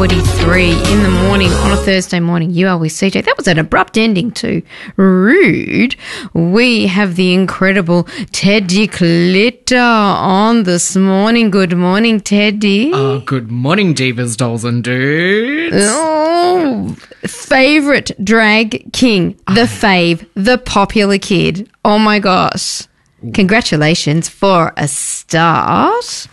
7:43 in the morning on a Thursday morning. You are with CJ. That was an abrupt ending too. Rude. We have the incredible Teddy Clitter on this morning. Good morning, Teddy. Good morning, divas, dolls and dudes. Oh, favourite drag king, the fave, the popular kid. Oh my gosh. Congratulations for a start.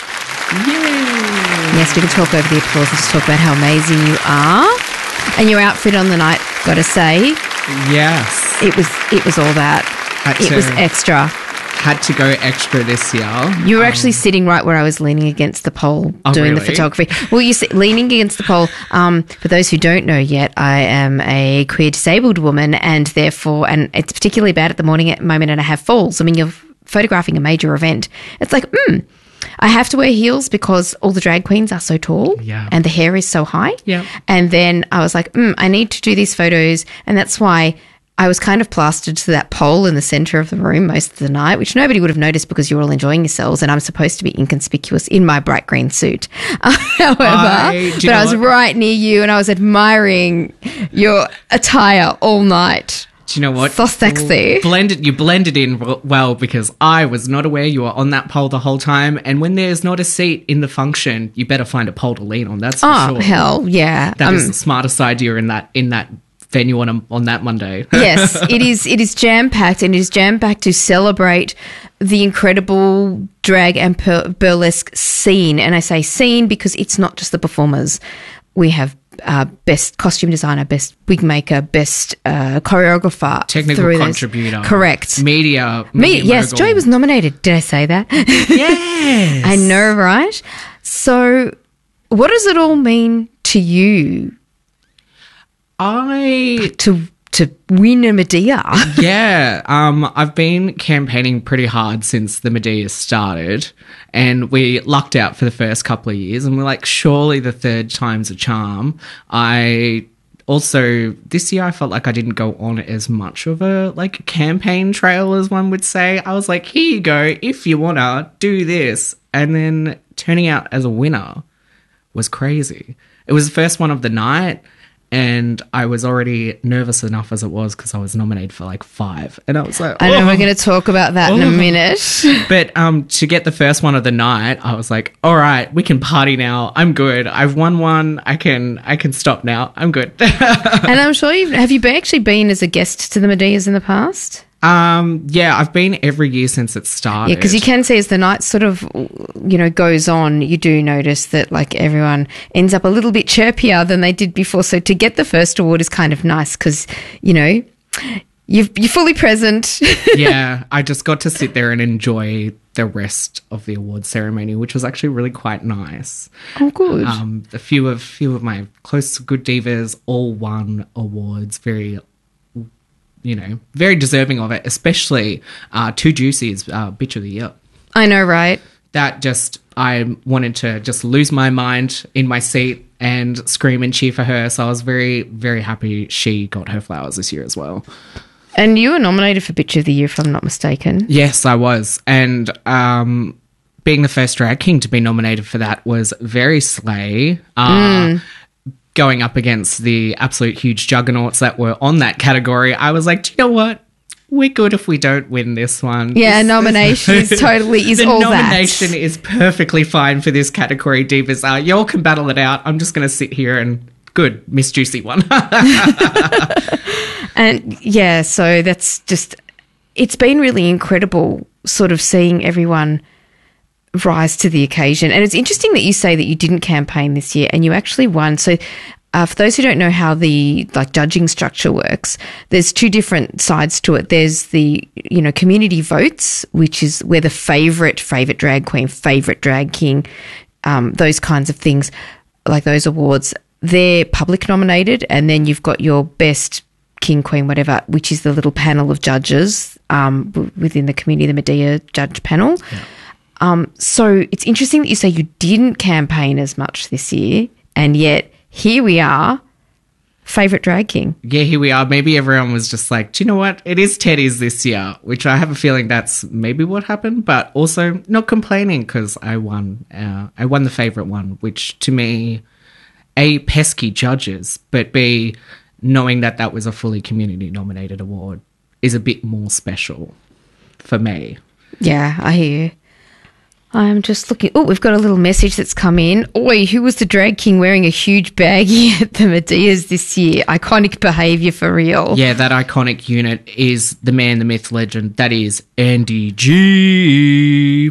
Yes, we can talk over the applause and just talk about how amazing you are. And your outfit on the night, got to say. Yes. It was all that. It was extra. Had to go extra this year. You were actually sitting right where I was leaning against the pole doing really? the photography. Well, you see, leaning against the pole. For those who don't know yet, I am a queer disabled woman, and therefore, and it's particularly bad at the moment, and I have falls. I mean, you're photographing a major event. It's like, I have to wear heels because all the drag queens are so tall and the hair is so high. Yeah. And then I was like, I need to do these photos. And that's why I was kind of plastered to that pole in the centre of the room most of the night, which nobody would have noticed because you're all enjoying yourselves and I'm supposed to be inconspicuous in my bright green suit. However, I was right near you and I was admiring your attire all night. Do you know what? So sexy. You blended in well because I was not aware you were on that pole the whole time. And when there's not a seat in the function, you better find a pole to lean on. That's for sure. Oh, hell, yeah. That is the smartest idea in that venue on that Monday. Yes, it is. It is jam-packed, and it is jam-packed to celebrate the incredible drag and burlesque scene. And I say scene because it's not just the performers. We have best costume designer, best wig maker, best choreographer, technical contributor, correct, media yes, Joey was nominated. Did I say that? Yes. I know, right? So what does it all mean to you to win a Medea? Yeah, I've been campaigning pretty hard since the Medea started, and we lucked out for the first couple of years, and we're like, surely the third time's a charm. This year I felt like I didn't go on as much of a campaign trail as one would say. I was like, here you go, if you wanna do this, and then turning out as a winner was crazy. It was the first one of the night. And I was already nervous enough as it was because I was nominated for 5. And I was like, I know we're going to talk about that in a minute. But to get the first one of the night, I was like, all right, we can party now. I'm good. I've won one. I can stop now. I'm good. And I'm sure have you actually been as a guest to the Medeas in the past? Yeah, I've been every year since it started. Yeah, because you can see as the night sort of, goes on, you do notice that everyone ends up a little bit chirpier than they did before. So to get the first award is kind of nice because, you're fully present. Yeah, I just got to sit there and enjoy the rest of the award ceremony, which was actually really quite nice. Oh, good. A few of my close good divas all won awards, very deserving of it, especially Too Juicy's Bitch of the Year. I know, right? I wanted to just lose my mind in my seat and scream and cheer for her. So I was very, very happy she got her flowers this year as well. And you were nominated for Bitch of the Year, if I'm not mistaken. Yes, I was. And being the first drag king to be nominated for that was very slay. Going up against the absolute huge juggernauts that were on that category, I was like, do you know what? We're good if we don't win this one. Yeah, nomination is totally all that. The nomination is perfectly fine for this category, divas. Y'all can battle it out. I'm just going to sit here and good, Miss Juicy won. And yeah, so that's just, it's been really incredible sort of seeing everyone rise to the occasion. And it's interesting that you say that you didn't campaign this year and you actually won. So for those who don't know how the judging structure works, there's two different sides to it. There's the, community votes, which is where the favorite drag queen, favorite drag king, those kinds of things, like those awards, they're public nominated. And then you've got your best king, queen, whatever, which is the little panel of judges within the community, the Medea judge panel. Yeah. So it's interesting that you say you didn't campaign as much this year, and yet here we are, favourite drag king. Yeah, here we are. Maybe everyone was just like, do you know what? It is Teddy's this year, which I have a feeling that's maybe what happened, but also not complaining because I won the favourite one, which to me A, pesky judges, but B, knowing that that was a fully community-nominated award is a bit more special for me. Yeah, I hear you. I'm just looking. Oh, we've got a little message that's come in. Oi, who was the drag king wearing a huge baggie at the Medias this year? Iconic behaviour for real. Yeah, that iconic unit is the man, the myth, legend. That is Andy G.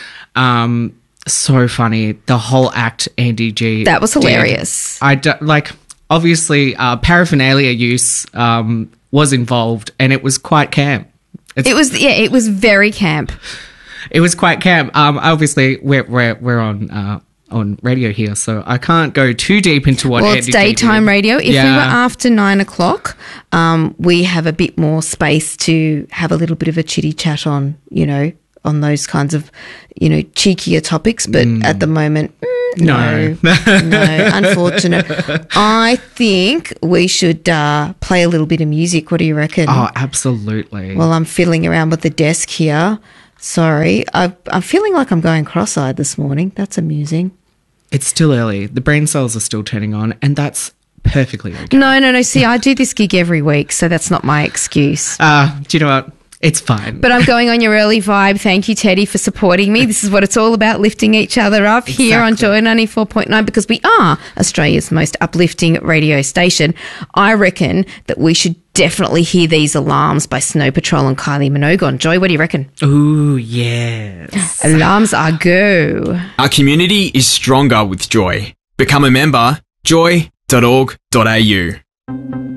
So funny. The whole act, Andy G. That was hilarious. Obviously, paraphernalia use was involved, and it was quite camp. It was very camp. It was quite camp. Obviously, we're on radio here, so I can't go too deep into what. Well, it's daytime radio. If we were after 9 o'clock, we have a bit more space to have a little bit of a chitty chat on, on those kinds of, cheekier topics. But at the moment, no, unfortunate. I think we should play a little bit of music. What do you reckon? Oh, absolutely. Well, I'm fiddling around with the desk here. Sorry, I'm feeling like I'm going cross-eyed this morning. That's amusing. It's still early. The brain cells are still turning on, and that's perfectly okay. No. See, I do this gig every week, so that's not my excuse. Do you know what? It's fine. But I'm going on your early vibe. Thank you, Teddy, for supporting me. This is what it's all about, lifting each other up here on Joy 94.9, because we are Australia's most uplifting radio station. I reckon that we should definitely hear these alarms by Snow Patrol and Kylie Minogue on. Joy, what do you reckon? Ooh, yes. Alarms are go. Our community is stronger with Joy. Become a member, joy.org.au.